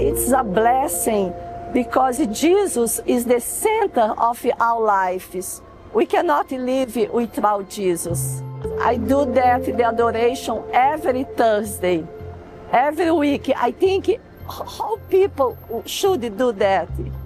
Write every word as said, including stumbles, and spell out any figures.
it's a blessing because Jesus is the center of our lives. We cannot live without Jesus. I do that, the adoration, every Thursday, every week. I think how people should do that.